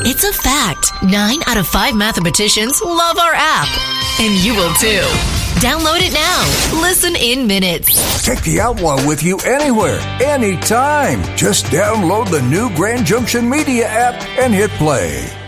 It's a fact. 9 out of 5 mathematicians love our app. And you will too. Download it now. Listen in minutes. Take the Outlaw with you anywhere, anytime. Just download the new Grand Junction Media app and hit play.